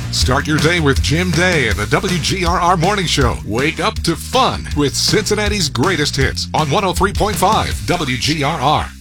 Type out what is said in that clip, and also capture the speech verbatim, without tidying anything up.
Start your day with Jim Day and the W G R R Morning Show. Wake up to fun with Cincinnati's greatest hits on one oh three point five W G R R.